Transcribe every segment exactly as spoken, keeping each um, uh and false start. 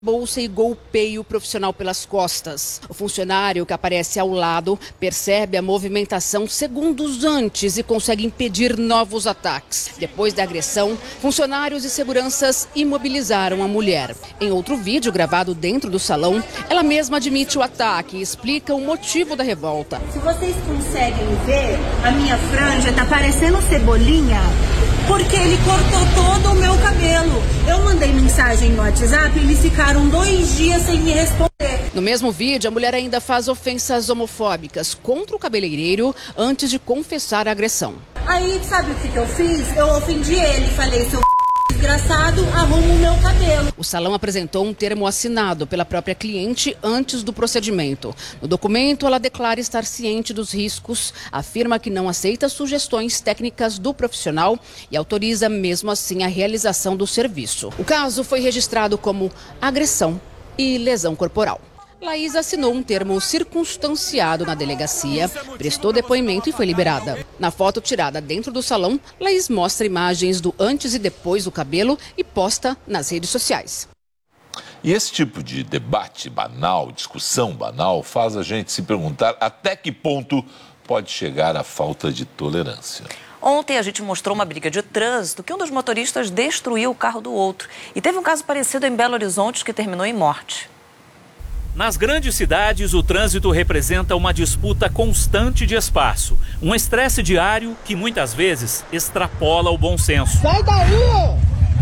Bolsa e golpeia o profissional pelas costas. O funcionário que aparece ao lado percebe a movimentação segundos antes e consegue impedir novos ataques. Depois da agressão, funcionários e seguranças imobilizaram a mulher. Em outro vídeo gravado dentro do salão, ela mesma admite o ataque e explica o motivo da revolta. Se vocês conseguem ver, a minha franja tá parecendo cebolinha porque ele cortou todo o meu cabelo. Eu mandei mensagem no WhatsApp e eles ficaram dois dias sem me responder. No mesmo vídeo, a mulher ainda faz ofensas homofóbicas contra o cabeleireiro antes de confessar a agressão. Aí, sabe o que, que eu fiz? Eu ofendi ele, falei, seu desgraçado, arruma o meu cabelo. O salão apresentou um termo assinado pela própria cliente antes do procedimento. No documento, ela declara estar ciente dos riscos, afirma que não aceita sugestões técnicas do profissional e autoriza mesmo assim a realização do serviço. O caso foi registrado como agressão e lesão corporal. Laís assinou um termo circunstanciado na delegacia, prestou depoimento e foi liberada. Na foto tirada dentro do salão, Laís mostra imagens do antes e depois do cabelo e posta nas redes sociais. E esse tipo de debate banal, discussão banal, faz a gente se perguntar até que ponto pode chegar a falta de tolerância. Ontem a gente mostrou uma briga de trânsito que um dos motoristas destruiu o carro do outro. E teve um caso parecido em Belo Horizonte que terminou em morte. Nas grandes cidades, o trânsito representa uma disputa constante de espaço. Um estresse diário que muitas vezes extrapola o bom senso. Sai daí!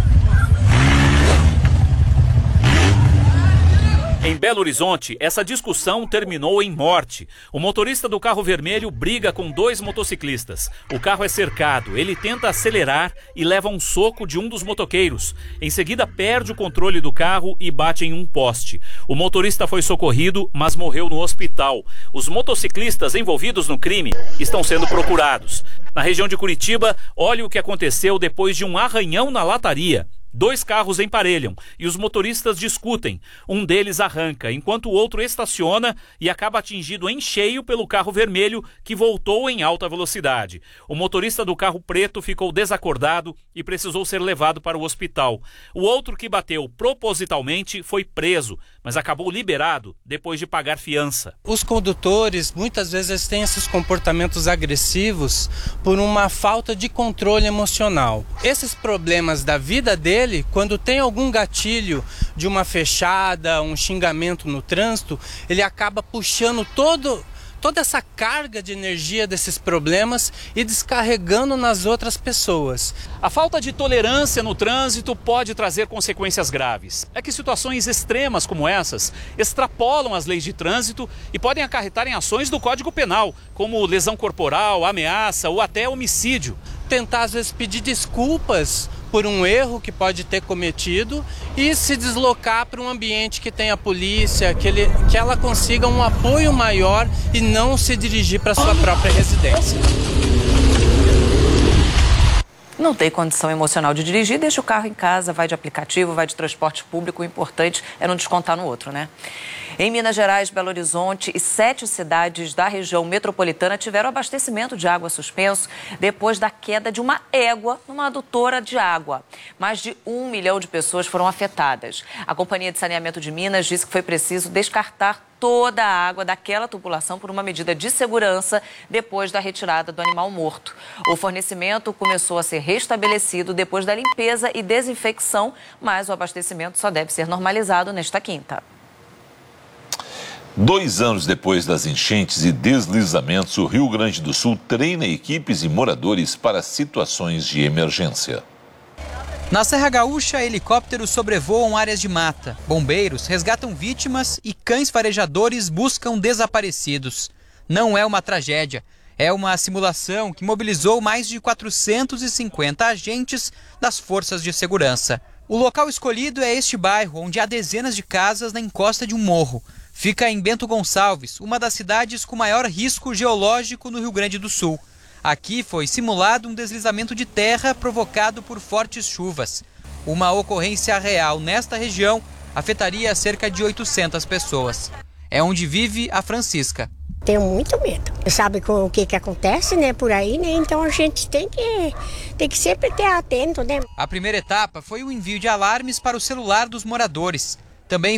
Em Belo Horizonte, essa discussão terminou em morte. O motorista do carro vermelho briga com dois motociclistas. O carro é cercado, ele tenta acelerar e leva um soco de um dos motoqueiros. Em seguida, perde o controle do carro e bate em um poste. O motorista foi socorrido, mas morreu no hospital. Os motociclistas envolvidos no crime estão sendo procurados. Na região de Curitiba, olha o que aconteceu depois de um arranhão na lataria. Dois carros emparelham e os motoristas discutem. Um deles arranca, enquanto o outro estaciona e acaba atingido em cheio pelo carro vermelho que voltou em alta velocidade. O motorista do carro preto ficou desacordado e precisou ser levado para o hospital. O outro que bateu propositalmente foi preso, mas acabou liberado depois de pagar fiança. Os condutores muitas vezes têm esses comportamentos agressivos por uma falta de controle emocional. Esses problemas da vida deles, Ele, quando tem algum gatilho de uma fechada, um xingamento no trânsito, ele acaba puxando todo, toda essa carga de energia desses problemas e descarregando nas outras pessoas. A falta de tolerância no trânsito pode trazer consequências graves. É que situações extremas como essas extrapolam as leis de trânsito e podem acarretar em ações do Código Penal, como lesão corporal, ameaça ou até homicídio. Tentar às vezes pedir desculpas por um erro que pode ter cometido e se deslocar para um ambiente que tenha polícia, que, ele, que ela consiga um apoio maior e não se dirigir para sua própria residência. Não tem condição emocional de dirigir, deixa o carro em casa, vai de aplicativo, vai de transporte público. O importante é não descontar no outro, né? Em Minas Gerais, Belo Horizonte e sete cidades da região metropolitana tiveram abastecimento de água suspenso depois da queda de uma égua numa adutora de água. Mais de um milhão de pessoas foram afetadas. A Companhia de Saneamento de Minas disse que foi preciso descartar toda a água daquela tubulação por uma medida de segurança depois da retirada do animal morto. O fornecimento começou a ser restabelecido depois da limpeza e desinfecção, mas o abastecimento só deve ser normalizado nesta quinta. Dois anos depois das enchentes e deslizamentos, o Rio Grande do Sul treina equipes e moradores para situações de emergência. Na Serra Gaúcha, helicópteros sobrevoam áreas de mata, bombeiros resgatam vítimas e cães farejadores buscam desaparecidos. Não é uma tragédia, é uma simulação que mobilizou mais de quatrocentos e cinquenta agentes das forças de segurança. O local escolhido é este bairro, onde há dezenas de casas na encosta de um morro. Fica em Bento Gonçalves, uma das cidades com maior risco geológico no Rio Grande do Sul. Aqui foi simulado um deslizamento de terra provocado por fortes chuvas. Uma ocorrência real nesta região afetaria cerca de oitocentas pessoas. É onde vive a Francisca. Tenho muito medo. Sabe o que, que acontece, né, por aí, né? Então a gente tem que, tem que sempre ter atento, né? A primeira etapa foi o envio de alarmes para o celular dos moradores. Também